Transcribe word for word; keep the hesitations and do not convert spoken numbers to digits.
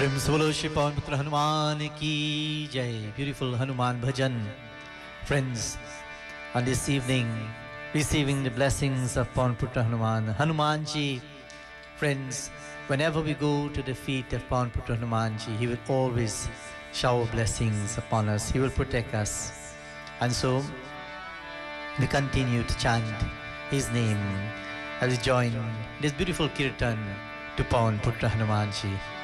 Friends, bolo Shri Pawan Putra Hanuman ki jai. Beautiful Hanuman bhajan. Friends, on this evening, receiving the blessings of Pawan Putra Hanuman. Hanumanji, friends, whenever we go to the feet of Pawan Putra Hanumanji, he will always shower blessings upon us. He will protect us. And so, we continue to chant his name as we join this beautiful kirtan to Pawan Putra Hanumanji.